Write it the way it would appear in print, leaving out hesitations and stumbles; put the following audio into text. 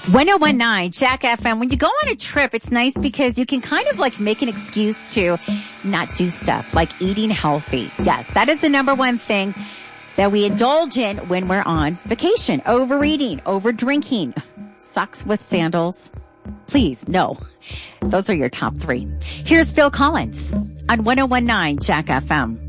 1019 Jack FM. When you go on a trip, it's nice because you can kind of like make an excuse to not do stuff like eating healthy. Yes, that is the number one thing that we indulge in when we're on vacation. Overeating, over drinking, socks with sandals. Please, no. Those are your top three. Here's Phil Collins on 1019 Jack FM.